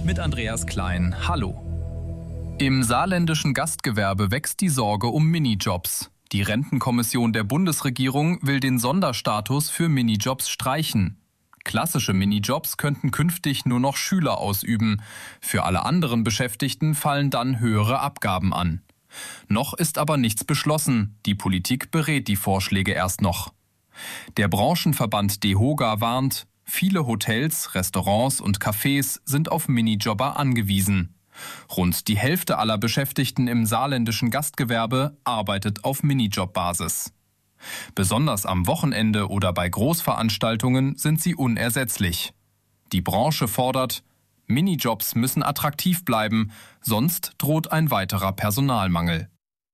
mit Andreas Klein. Hallo. Im saarländischen Gastgewerbe wächst die Sorge um Minijobs. Die Rentenkommission der Bundesregierung will den Sonderstatus für Minijobs streichen. Klassische Minijobs könnten künftig nur noch Schüler ausüben. Für alle anderen Beschäftigten fallen dann höhere Abgaben an. Noch ist aber nichts beschlossen. Die Politik berät die Vorschläge erst noch. Der Branchenverband DEHOGA warnt, viele Hotels, Restaurants und Cafés sind auf Minijobber angewiesen. Rund die Hälfte aller Beschäftigten im saarländischen Gastgewerbe arbeitet auf Minijob-Basis. Besonders am Wochenende oder bei Großveranstaltungen sind sie unersetzlich. Die Branche fordert, Minijobs müssen attraktiv bleiben, sonst droht ein weiterer Personalmangel.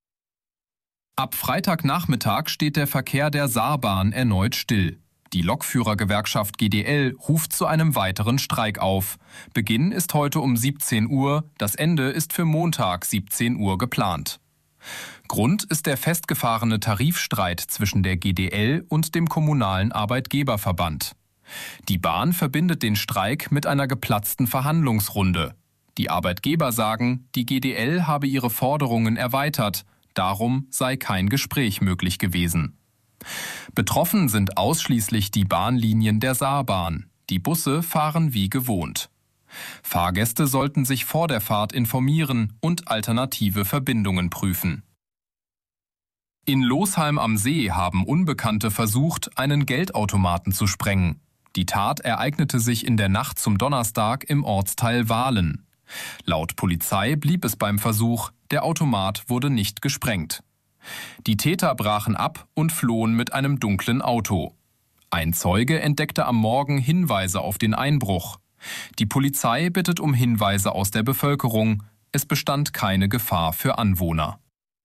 Ab Freitagnachmittag steht der Verkehr der Saarbahn erneut still. Die Lokführergewerkschaft GDL ruft zu einem weiteren Streik auf. Beginn ist heute um 17 Uhr, das Ende ist für Montag 17 Uhr geplant. Grund ist der festgefahrene Tarifstreit zwischen der GDL und dem kommunalen Arbeitgeberverband. Die Bahn verbindet den Streik mit einer geplatzten Verhandlungsrunde. Die Arbeitgeber sagen, die GDL habe ihre Forderungen erweitert, darum sei kein Gespräch möglich gewesen. Betroffen sind ausschließlich die Bahnlinien der Saarbahn. Die Busse fahren wie gewohnt. Fahrgäste sollten sich vor der Fahrt informieren und alternative Verbindungen prüfen. In Losheim am See haben Unbekannte versucht, einen Geldautomaten zu sprengen. Die Tat ereignete sich in der Nacht zum Donnerstag im Ortsteil Wahlen. Laut Polizei blieb es beim Versuch, der Automat wurde nicht gesprengt. Die Täter brachen ab und flohen mit einem dunklen Auto. Ein Zeuge entdeckte am Morgen Hinweise auf den Einbruch. Die Polizei bittet um Hinweise aus der Bevölkerung. Es bestand keine Gefahr für Anwohner.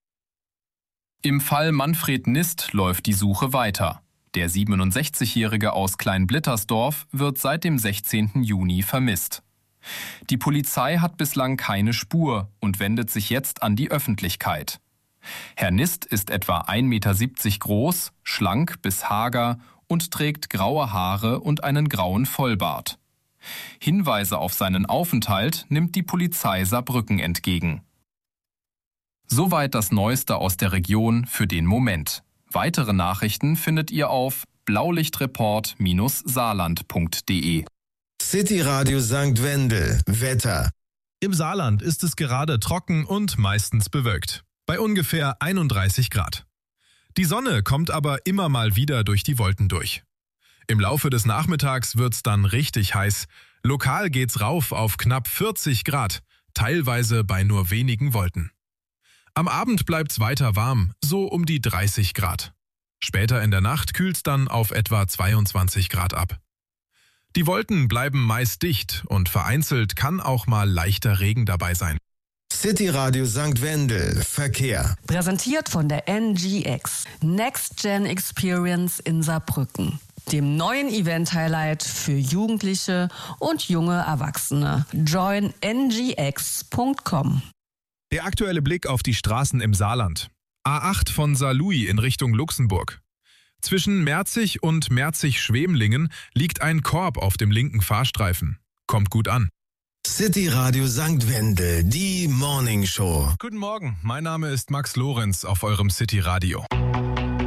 Im Fall Manfred Nist läuft die Suche weiter. Der 67-Jährige aus Kleinblittersdorf wird seit dem 16. Juni vermisst. Die Polizei hat bislang keine Spur und wendet sich jetzt an die Öffentlichkeit. Herr Nist ist etwa 1,70 Meter groß, schlank bis hager und trägt graue Haare und einen grauen Vollbart. Hinweise auf seinen Aufenthalt nimmt die Polizei Saarbrücken entgegen. Soweit das Neueste aus der Region für den Moment. Weitere Nachrichten findet ihr auf blaulichtreport-saarland.de. City Radio St. Wendel. Wetter. Im Saarland ist es gerade trocken und meistens bewölkt. Bei ungefähr 31 Grad. Die Sonne kommt aber immer mal wieder durch die Wolken durch. Im Laufe des Nachmittags wird's dann richtig heiß. Lokal geht's rauf auf knapp 40 Grad, teilweise bei nur wenigen Wolken. Am Abend bleibt's weiter warm, so um die 30 Grad. Später in der Nacht kühlt's dann auf etwa 22 Grad ab. Die Wolken bleiben meist dicht und vereinzelt kann auch mal leichter Regen dabei sein. City Radio St. Wendel. Verkehr. Präsentiert von der NGX. Next Gen Experience in Saarbrücken. Dem neuen Event-Highlight für Jugendliche und junge Erwachsene. Join ngx.com. Der aktuelle Blick auf die Straßen im Saarland. A8 von Saarlouis in Richtung Luxemburg. Zwischen Merzig und Merzig-Schwemlingen liegt ein Korb auf dem linken Fahrstreifen. Kommt gut an. City Radio St. Wendel, die Morning Show. Guten Morgen, mein Name ist Max Lorenz auf eurem City Radio.